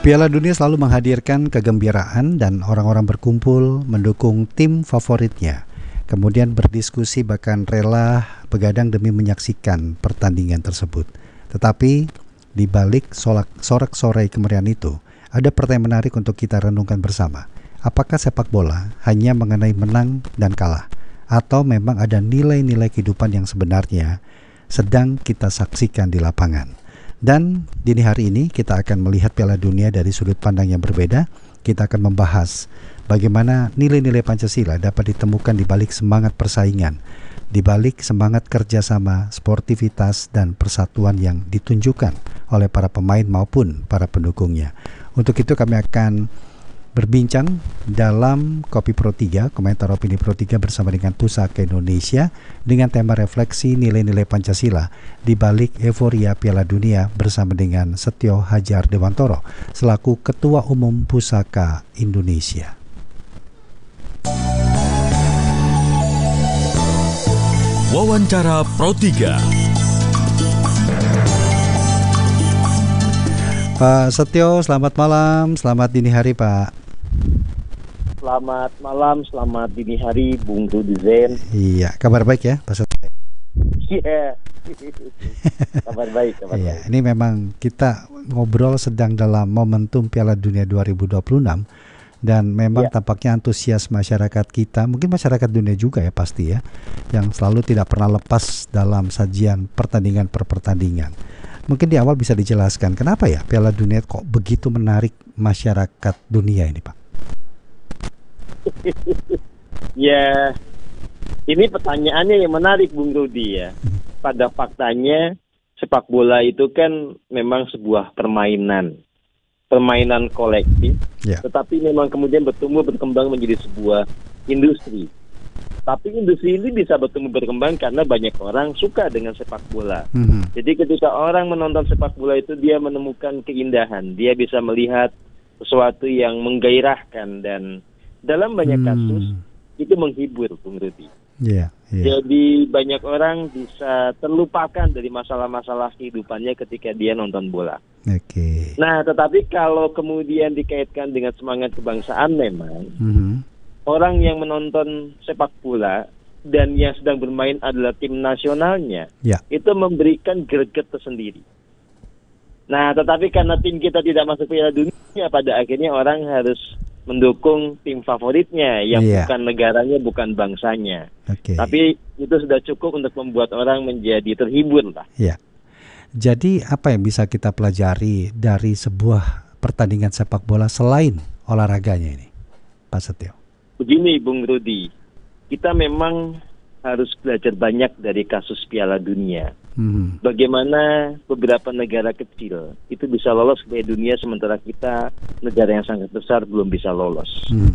Piala Dunia selalu menghadirkan kegembiraan dan orang-orang berkumpul mendukung tim favoritnya. Kemudian berdiskusi bahkan rela begadang demi menyaksikan pertandingan tersebut. Tetapi di balik sorak-sorai kemeriahan itu, ada pertanyaan menarik untuk kita renungkan bersama. Apakah sepak bola hanya mengenai menang dan kalah? Atau memang ada nilai-nilai kehidupan yang sebenarnya sedang kita saksikan di lapangan? Dan dini hari ini kita akan melihat Piala Dunia dari sudut pandang yang berbeda. Kita akan membahas bagaimana nilai-nilai Pancasila dapat ditemukan di balik semangat persaingan, di balik semangat kerjasama, sportivitas, dan persatuan yang ditunjukkan oleh para pemain maupun para pendukungnya. Untuk itu kami akan berbincang dalam Kopi Pro 3, komentar opini Pro 3 bersama dengan Pusaka Indonesia dengan tema refleksi nilai-nilai Pancasila di balik euforia Piala Dunia bersama dengan Setio Hadjar Dewantoro selaku Ketua Umum Pusaka Indonesia. Wawancara Pro 3. Pak Setio, selamat malam, selamat dini hari Pak. Selamat malam, selamat dini hari, Bung Rudi Zen. Iya, kabar baik ya Pak Setio? Iya, kabar baik. Iya, ini memang kita ngobrol sedang dalam momentum Piala Dunia 2026 dan memang tampaknya antusias masyarakat kita, mungkin masyarakat dunia juga ya pasti ya, yang selalu tidak pernah lepas dalam sajian pertandingan per pertandingan. Mungkin di awal bisa dijelaskan kenapa ya Piala Dunia kok begitu menarik masyarakat dunia ini Pak? Ya, ini pertanyaannya yang menarik Bung Rudi ya. Pada faktanya sepak bola itu kan memang sebuah permainan kolektif, tetapi memang kemudian berkembang menjadi sebuah industri. Tapi industri ini bisa berkembang karena banyak orang suka dengan sepak bola. Jadi ketika orang menonton sepak bola itu dia menemukan keindahan, dia bisa melihat sesuatu yang menggairahkan dan dalam banyak kasus itu menghibur, Bung Rudi. Jadi banyak orang bisa terlupakan dari masalah-masalah kehidupannya ketika dia nonton bola. Nah, tetapi kalau kemudian dikaitkan dengan semangat kebangsaan memang orang yang menonton sepak bola dan yang sedang bermain adalah tim nasionalnya, itu memberikan greget tersendiri. Nah, tetapi karena tim kita tidak masuk Piala Dunia, pada akhirnya orang harus mendukung tim favoritnya yang bukan negaranya, bukan bangsanya. Tapi itu sudah cukup untuk membuat orang menjadi terhibur lah. Jadi apa yang bisa kita pelajari dari sebuah pertandingan sepak bola selain olahraganya ini, Pak Setio? Begini Bung Rudi, kita memang harus belajar banyak dari kasus Piala Dunia. Bagaimana beberapa negara kecil itu bisa lolos ke Piala Dunia sementara kita negara yang sangat besar belum bisa lolos.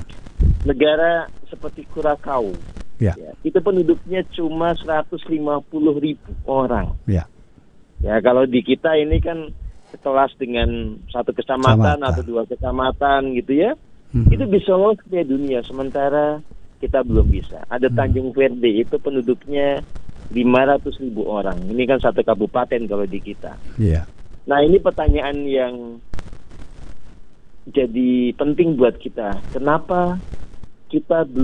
Negara seperti Kurakau, itu penduduknya cuma 150.000 orang. Ya kalau di kita ini kan sekelas dengan satu kecamatan atau dua kecamatan gitu ya. Itu bisa lolos ke Piala Dunia, sementara kita belum bisa. Ada Tanjung Verde, itu penduduknya 500.000 orang. Ini kan satu kabupaten kalau di kita. Nah ini pertanyaan yang jadi penting buat kita. Kenapa kita belum